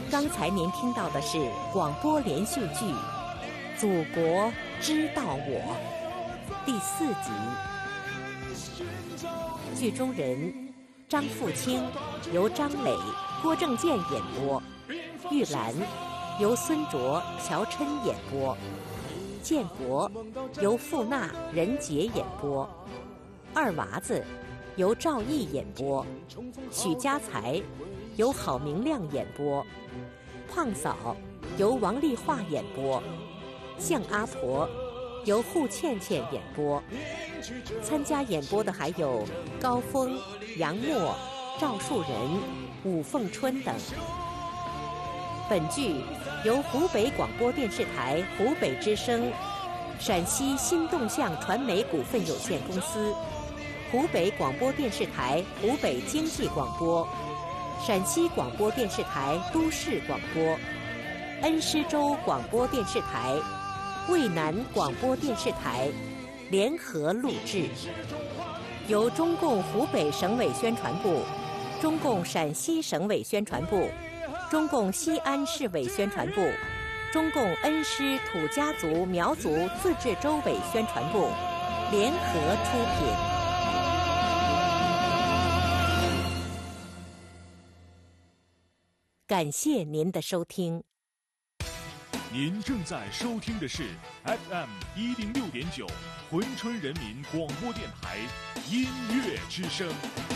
刚才您听到的是广播连续剧《祖国知道我》第4集。剧中人张富清由张磊、郭正健演播，玉兰由孙卓、乔琛演播，建国由付娜、任杰演播，二娃子由赵毅演播，许家才由郝明亮演播，胖嫂由王丽华演播，向阿婆由户倩倩演播。参加演播的还有高峰、杨默、赵树人、武凤春等。本剧由湖北广播电视台湖北之声、陕西新动向传媒股份有限公司、湖北广播电视台湖北经济广播、陕西广播电视台都市广播、恩施州广播电视台、渭南广播电视台联合录制，由中共湖北省委宣传部、中共陕西省委宣传部、中共西安市委宣传部、中共恩施土家族苗族自治州委宣传部联合出品。感谢您的收听。 您正在收听的是 FM 106.9珲春人民广播电台音乐之声。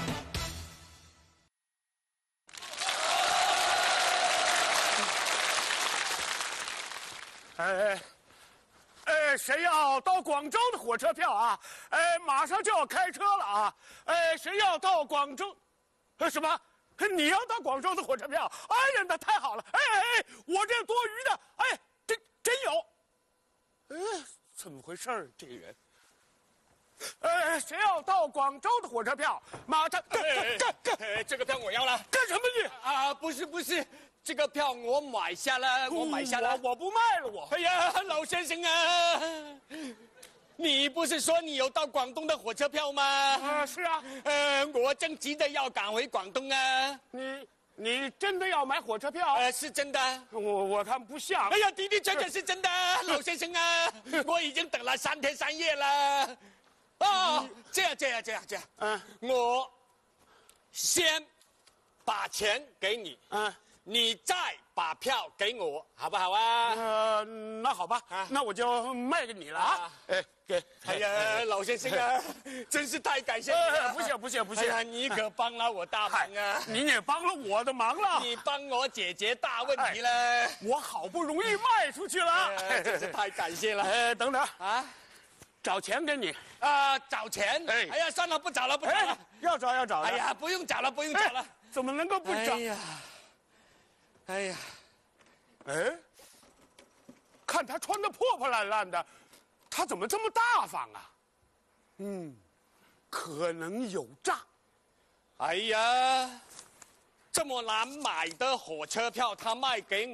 谁要到广州的火车票啊？马上就要开车了啊！谁要到广州？什么？你要到广州的火车票？哎呀，那太好了！我这多余的，真有。怎么回事这个人？谁要到广州的火车票？马上这个票我要了。 干什么你？ 啊，不是，这个票我买下了，我不卖了我。 哎呀，老先生啊，你不是说你有到广东的火车票吗？ 是啊。 我正急着要赶回广东啊。 你真的要买火车票？ 是真的。 我看不像。 哎呀，的确是真的，老先生啊，我已经等了3天3夜了。哦，这样，我先把钱给你，你再把票给我，好不好啊？ 那好吧，那我就卖给你了啊！给。 哎呀，老先生啊，真是太感谢你了！ 不谢。 哎呀，你可帮了我大忙啊！ 您也帮了我的忙了， 你帮我解决大问题了。 我好不容易卖出去了， 真是太感谢了。 等等啊，找钱给你啊，找钱？哎呀，算了，不找了。 要找。 哎呀，不用找了。 怎么能够不找？ 哎呀， 看他穿得破破烂烂的，他怎么这么大方啊？可能有诈。 哎呀，这么难买的火车票，他卖给我。